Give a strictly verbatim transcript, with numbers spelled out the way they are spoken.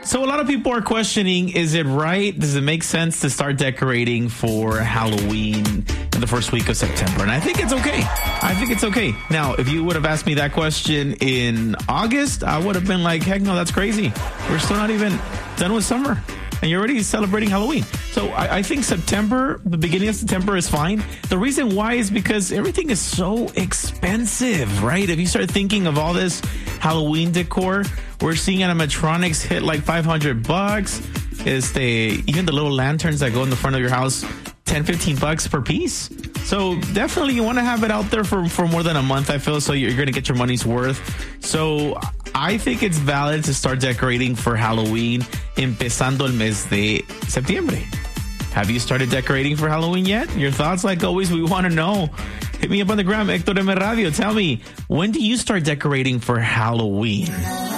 So a lot of people are questioning, is it right? Does it make sense to start decorating for Halloween in the first week of September? And I think it's okay. I think it's okay. Now, if you would have asked me that question in August, I would have been like, heck no, that's crazy. We're still not even done with summer. And you're already celebrating Halloween. So I, I think September, the beginning of September is fine. The reason why is because everything is so expensive, right? If you start thinking of all this Halloween decor, we're seeing animatronics hit like five hundred bucks. Is the even the little lanterns that go in the front of your house, ten, fifteen bucks per piece. So definitely you want to have it out there for, for more than a month, I feel, so you're going to get your money's worth. So I think it's valid to start decorating for Halloween empezando el mes de septiembre. Have you started decorating for Halloween yet? Your thoughts, like always, we want to know. Hit me up on the gram, Hector M. Radio. Tell me, when do you start decorating for Halloween?